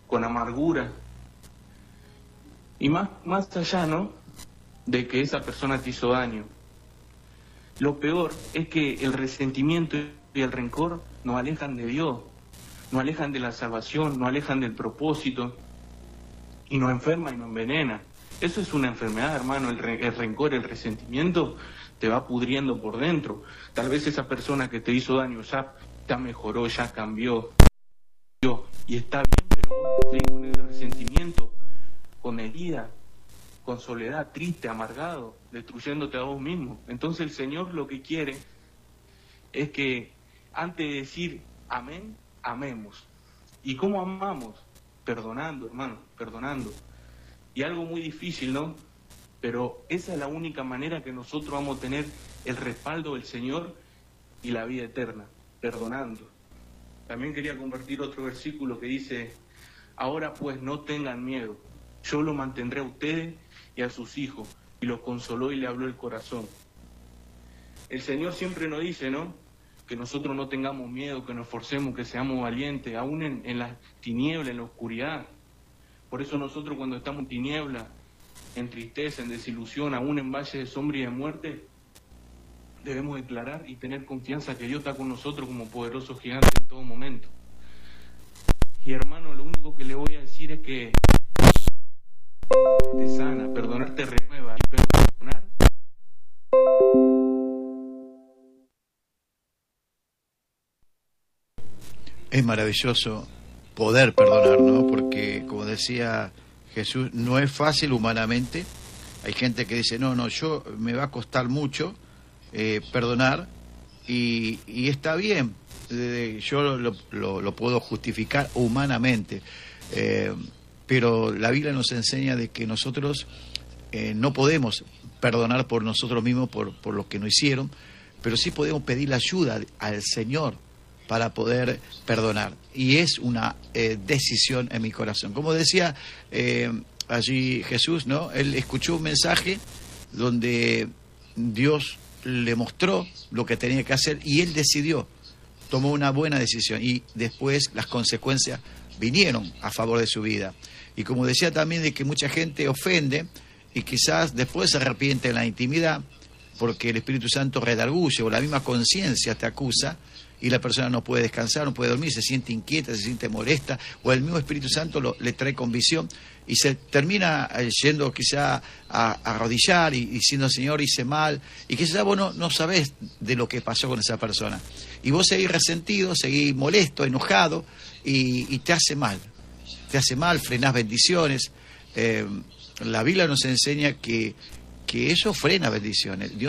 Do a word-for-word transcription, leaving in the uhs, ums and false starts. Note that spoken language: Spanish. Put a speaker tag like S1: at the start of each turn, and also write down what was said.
S1: con amargura. Y más, más allá, ¿no?, de que esa persona te hizo daño. Lo peor es que el resentimiento y el rencor nos alejan de Dios, nos alejan de la salvación, nos alejan del propósito y nos enferma y nos envenena. Eso es una enfermedad, hermano. El, re, el rencor, el resentimiento te va pudriendo por dentro. Tal vez esa persona que te hizo daño ya, ya mejoró, ya cambió, y está bien, pero vos seguís con el resentimiento, con herida, con soledad, triste, amargado, destruyéndote a vos mismo. Entonces el Señor lo que quiere es que antes de decir amén, amemos. ¿Y cómo amamos? Perdonando, hermano, perdonando. Y algo muy difícil, ¿no? Pero esa es la única manera que nosotros vamos a tener el respaldo del Señor y la vida eterna, perdonando. También quería compartir otro versículo que dice: ahora pues no tengan miedo, yo lo mantendré a ustedes y a sus hijos, y los consoló y le habló el corazón. El Señor siempre nos dice, ¿no?, que nosotros no tengamos miedo, que nos esforcemos, que seamos valientes, aún en, en las tinieblas, en la oscuridad. Por eso nosotros cuando estamos en tinieblas, en tristeza, en desilusión, aún en valles de sombra y de muerte, debemos declarar y tener confianza que Dios está con nosotros como poderoso gigante en todo momento. Y hermano, lo único que le voy a decir es que te sana, perdonar te renueva, y perdonar
S2: es maravilloso poder perdonar, ¿no? Porque, como decía Jesús, no es fácil humanamente. Hay gente que dice, no, no, yo me va a costar mucho eh, perdonar, y, y está bien, eh, yo lo, lo, lo puedo justificar humanamente, eh, pero la Biblia nos enseña de que nosotros eh, no podemos perdonar por nosotros mismos, por, por lo que nos hicieron, pero sí podemos pedir la ayuda al Señor para poder perdonar. Y es una eh, decisión en mi corazón. Como decía eh, allí Jesús, ¿no? Él escuchó un mensaje donde Dios le mostró lo que tenía que hacer y él decidió, tomó una buena decisión, y después las consecuencias vinieron a favor de su vida. Y como decía también, de que mucha gente ofende y quizás después se arrepiente en la intimidad porque el Espíritu Santo redarguye, o la misma conciencia te acusa, y la persona no puede descansar, no puede dormir, se siente inquieta, se siente molesta, o el mismo Espíritu Santo lo, le trae convicción, y se termina yendo quizá a, a arrodillar y diciendo, Señor, hice mal, y quizá vos no, no sabés de lo que pasó con esa persona, y vos seguís resentido, seguís molesto, enojado, y, y te hace mal, te hace mal, frenás bendiciones. Eh, la Biblia nos enseña que, que eso frena bendiciones. Dios